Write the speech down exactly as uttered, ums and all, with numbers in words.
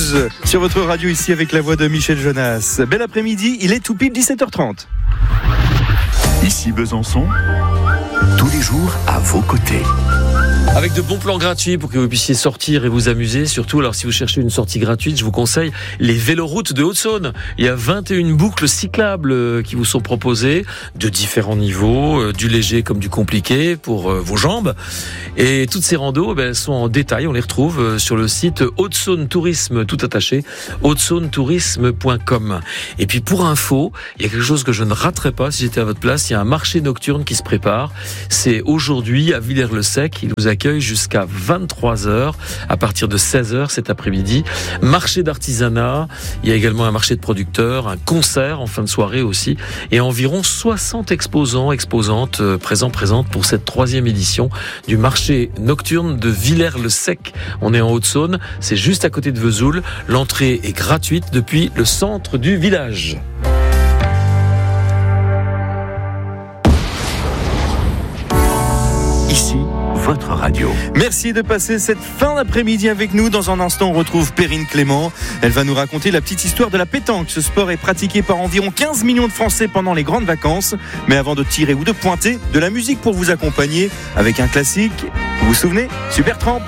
douze sur votre radio ici avec la voix de Michel Jonas. Bel après-midi, il est tout pile dix-sept heures trente. Ici Besançon, tous les jours à vos côtés. Avec de bons plans gratuits pour que vous puissiez sortir et vous amuser. Surtout, alors si vous cherchez une sortie gratuite, je vous conseille les véloroutes de Haute-Saône. Il y a vingt et une boucles cyclables qui vous sont proposées de différents niveaux, du léger comme du compliqué pour vos jambes. Et toutes ces randos, ben, elles sont en détail. On les retrouve sur le site Haute-Saône Tourisme, tout attaché, haute saône tourisme point com. Et puis pour info, il y a quelque chose que je ne raterais pas si j'étais à votre place. Il y a un marché nocturne qui se prépare. C'est aujourd'hui à Villers-le-Sec. Il nous accueille jusqu'à vingt-trois heures, à partir de seize heures cet après-midi. Marché d'artisanat, il y a également un marché de producteurs, un concert en fin de soirée aussi, et environ soixante exposants, exposantes euh, présents, présentes pour cette troisième édition du marché nocturne de Villers-le-Sec. On est en Haute-Saône, c'est juste à côté de Vesoul. L'entrée est gratuite depuis le centre du village. Ici, votre radio. Merci de passer cette fin d'après-midi avec nous. Dans un instant, on retrouve Perrine Clément. Elle va nous raconter la petite histoire de la pétanque. Ce sport est pratiqué par environ quinze millions de Français pendant les grandes vacances. Mais avant de tirer ou de pointer, de la musique pour vous accompagner avec un classique. Vous vous souvenez ? Supertramp.